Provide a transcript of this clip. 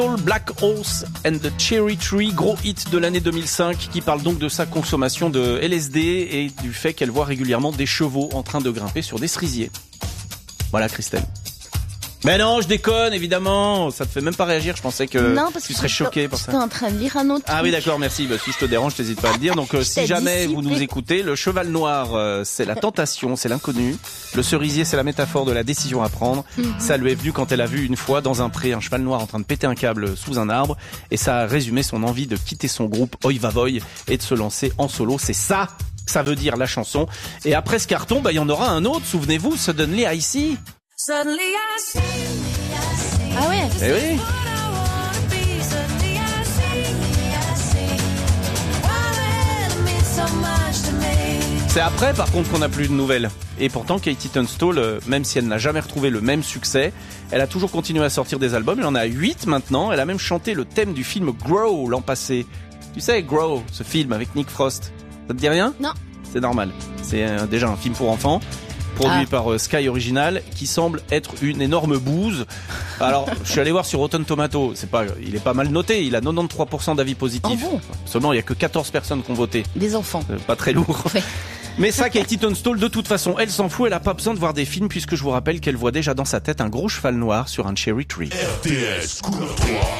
Black Horse and the Cherry Tree, gros hit de l'année 2005 qui parle donc de sa consommation de LSD et du fait qu'elle voit régulièrement des chevaux en train de grimper sur des cerisiers. Voilà Christelle. Mais non, je déconne, évidemment. Ça te fait même pas réagir. Je pensais que tu serais choqué par ça. J'étais en train de lire un autre. Ah oui, d'accord, merci. Bah, si je te dérange, t'hésites pas à le dire. Donc, si jamais vous nous écoutez, le cheval noir, c'est la tentation, c'est l'inconnu. Le cerisier, c'est la métaphore de la décision à prendre. Ça lui est venu quand elle a vu une fois dans un pré un cheval noir en train de péter un câble sous un arbre. Et ça a résumé son envie de quitter son groupe Oi va Voy et de se lancer en solo. C'est ça veut dire la chanson. Et après ce carton, il y en aura un autre. Souvenez-vous, Suddenly I See. Ah ouais. Eh oui. C'est après par contre qu'on n'a plus de nouvelles. Et pourtant Katie Tunstall, même si elle n'a jamais retrouvé le même succès, elle a toujours continué à sortir des albums. Elle en a 8 maintenant. Elle a même chanté le thème du film Grow l'an passé. Tu sais, Grow, ce film avec Nick Frost. Ça te dit rien ? Non. C'est normal. C'est déjà un film pour enfants. Produit par Sky Original, qui semble être une énorme bouse. Alors, je suis allé voir sur Rotten Tomato. Il est pas mal noté. Il a 93% d'avis positifs. Oh bon. Seulement, il y a que 14 personnes qui ont voté. Des enfants. Pas très lourd. Ouais. Mais ça, Katie Tunstall, de toute façon, elle s'en fout. Elle a pas besoin de voir des films puisque je vous rappelle qu'elle voit déjà dans sa tête un gros cheval noir sur un cherry tree. RTS Couleur 3.